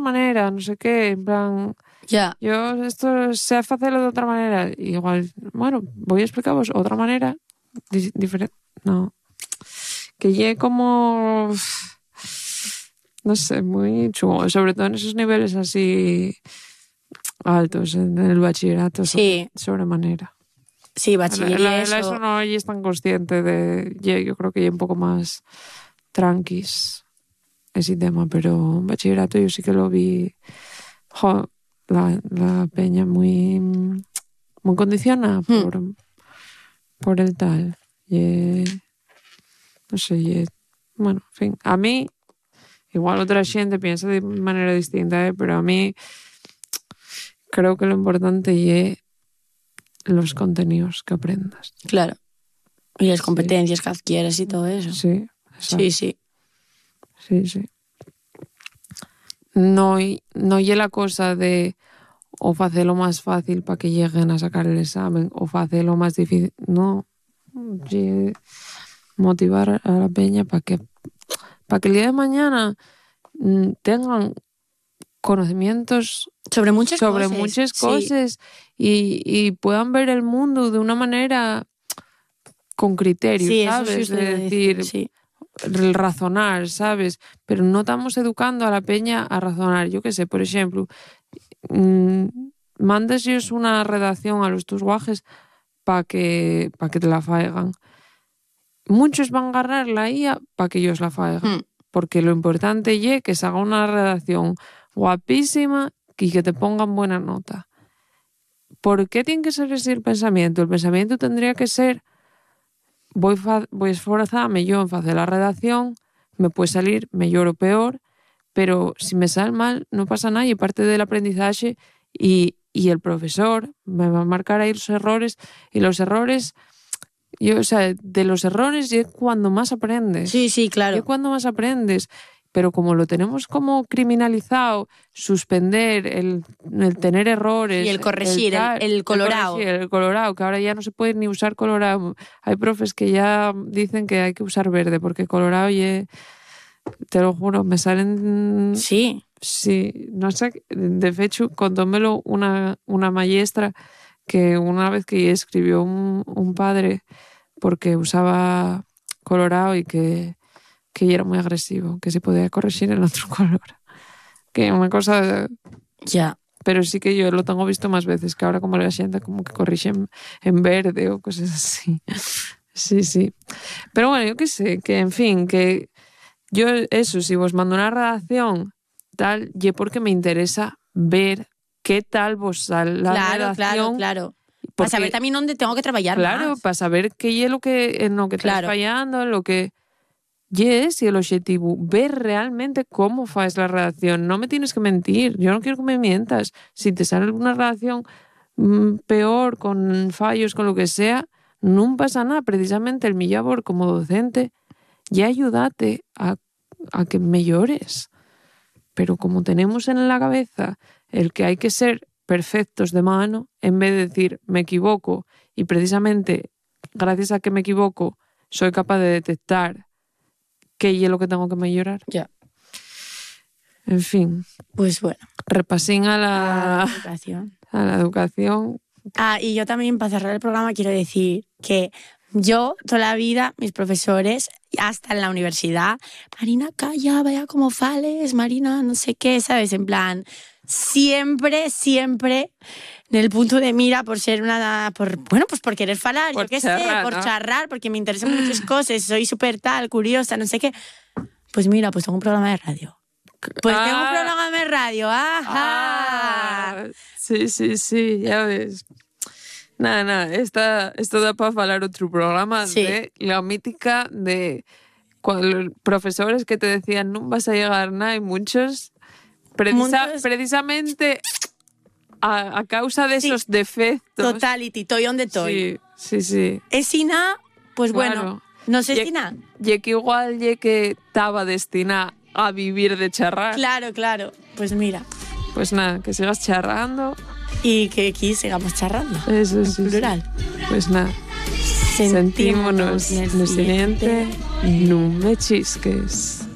manera, no sé qué, en plan... Ya. Yo esto sé facelo de outra maneira. Igual, bueno, voy a explicaros outra maneira diferente. No. Que lle como... No sé, muy chungo. Sobre todo en esos niveles así altos, en el bachillerato. Sí. Sobremanera. Sí, bachiller y eso no es tan consciente de... Yo creo que lle un poco más tranquis ese tema, pero en bachillerato yo sí que lo vi... La peña muy condicionada por el tal. No sé, bueno, en fin. A mí, igual otra gente piensa de manera distinta, pero a mí creo que lo importante es los contenidos que aprendas. Claro. Y las competencias que adquieres y todo eso. Sí, exacto. Sí. No hay la cosa de o facelo más fácil para que lleguen a sacar el examen o facelo más difícil. No. Motivar a la peña para que el día de mañana tengan conocimientos sobre muchas cosas y puedan ver el mundo de una manera con criterio, ¿sabes? Eso sí es decir, sí. El razonar, ¿sabes? Pero no estamos educando a la peña a razonar. Yo qué sé, por ejemplo, mandes una redacción a los tus guajes para que te la faigan. Muchos van a agarrar la IA para que ellos la faigan. Porque lo importante es que se haga una redacción guapísima y que te pongan buena nota. ¿Por qué tiene que ser así el pensamiento? El pensamiento tendría que ser: voy a esforzarme yo en hacer la redacción, me puede salir mejor o peor, pero si me sale mal no pasa nada, y parte del aprendizaje y el profesor me va a marcar ahí los errores, y los errores... de los errores es cuando más aprendes. Sí, claro. Es cuando más aprendes. Pero como lo tenemos como criminalizado, suspender, el tener errores... Y el corregir, el colorado. El colorado, que ahora ya no se puede ni usar colorado. Hay profes que ya dicen que hay que usar verde, porque colorado te lo juro, me salen... Sí. Sí, no sé, de hecho, contómelo una maestra que una vez que escribió un padre porque usaba colorado y que era muy agresivo, que se podía corregir en otro color. Que una cosa... Ya. Pero sí que yo lo tengo visto más veces, que ahora como la gente como que corrige en verde o cosas así. Sí. Pero bueno, yo qué sé, que en fin, que yo eso, si vos mando una redacción tal, y porque me interesa ver qué tal vos sale la redacción. Claro. Para saber también dónde tengo que trabajar más. Claro, para saber qué es lo que, en lo que estás fallando, en lo que... Y el objetivo, ver realmente cómo faz la redacción. No me tienes que mentir, yo no quiero que me mientas. Si te sale alguna redacción peor, con fallos, con lo que sea, no pasa nada. Precisamente el mi labor como docente ya ayúdate a que mejores. Pero como tenemos en la cabeza el que hay que ser perfectos de mano, en vez de decir me equivoco y precisamente gracias a que me equivoco soy capaz de detectar qué es lo que tengo que mejorar. Ya. En fin. Pues bueno. Repasín a la educación. A la educación. Y yo también, para cerrar el programa, quiero decir que yo, toda la vida, mis profesores, hasta en la universidad, Marina, calla, vaya como fales, Marina, no sé qué, ¿sabes? En plan, siempre en el punto de mira por ser pues por querer falar, por yo qué charrar, sé, por ¿no? charrar, porque me interesan muchas cosas, soy súper tal, curiosa, no sé qué. Pues mira, pues tengo un programa de radio. Tengo un programa de radio, ¡ajá! Sí, ya ves. Nada, esto da para hablar otro programa de la mítica de cuando los profesores que te decían no vas a llegar nada, y muchos precisamente a causa de esos defectos. Totality, estoy donde estoy. Sí. Es Sina, pues claro. Bueno, no sé Sina. Y que igual que estaba destinada a vivir de charrar. Claro, pues mira. Pues nada, que sigas charrando. Y que aquí sigamos charrando. Eso sí. En plural. Pues nada. Sentímonos en el siguiente. No me chisques.